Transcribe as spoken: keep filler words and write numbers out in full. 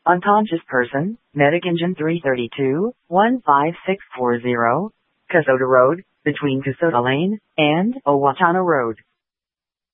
Unconscious person, Medic Engine three thirty-two, one five six four zero, Kasota Road, between Kasota Lane and Owatonna Road.